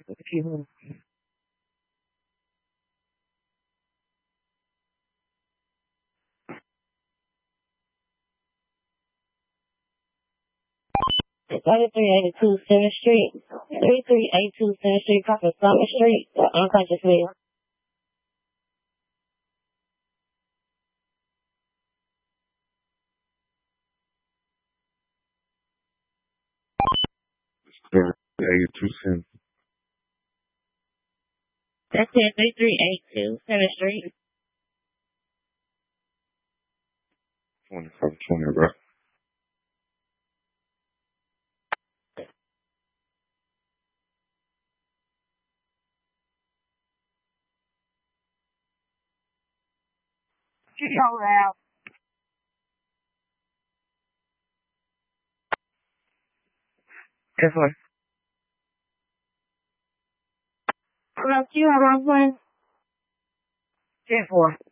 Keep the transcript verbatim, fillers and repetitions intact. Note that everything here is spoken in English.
People. thirty-three eighty-two seventh Street. thirty-three eighty-two seventh Street, across from Summit Street. Unconscious male. eighty-two cents. That's it, thirty-three eighty-two seventh Street. twenty-five twenty, bro. She's so loud. This one. Hello, do you have one? ten four.